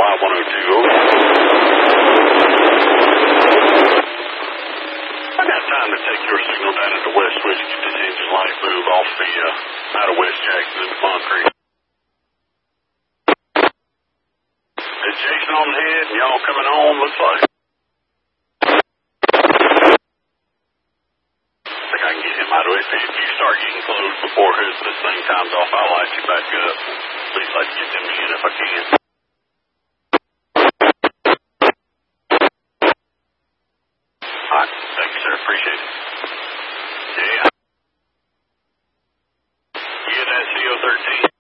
Y102, over. I got time to take your signal down into West Switch, get this engine light move off the, out of West Jackson into Bond Creek. Is Jason on the head and y'all coming on, looks like? I think I can get him out of it. If you start getting close before this thing times off, I'll light you back up. Please like to get them in if I can. Alright, thank you, sir. Appreciate it. Yeah. You get that CO13?